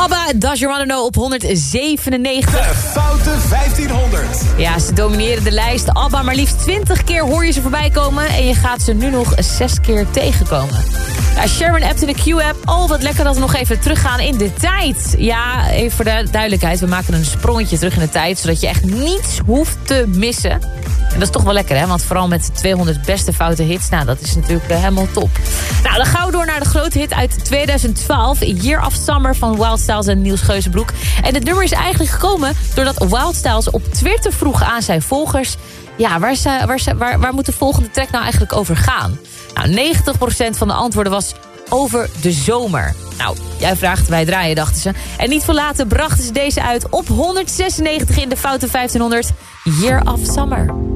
ABBA, Does You Wanna Know op 197. De Foute 1500. Ja, ze domineren de lijst. ABBA, maar liefst 20 keer hoor je ze voorbij komen. En je gaat ze nu nog 6 keer tegenkomen. Ja, Sharon appt in de Q-app. Oh, wat lekker dat we nog even teruggaan in de tijd. Ja, even voor de duidelijkheid. We maken een sprongetje terug in de tijd. Zodat je echt niets hoeft te missen. En dat is toch wel lekker, hè? Want vooral met de 200 beste foute hits. Nou, dat is natuurlijk helemaal top. Nou, dan gaan we door naar de grote hit uit 2012. Year of Summer van Wild Styles en Niels Geuzenbroek. En het nummer is eigenlijk gekomen doordat Wild Styles op Twitter vroeg aan zijn volgers... Ja, waar moet de volgende track nou eigenlijk over gaan? Nou, 90% van de antwoorden was over de zomer. Nou, jij vraagt, wij draaien, dachten ze. En niet voor laten brachten ze deze uit op 196 in de Foute 1500. Year of Summer.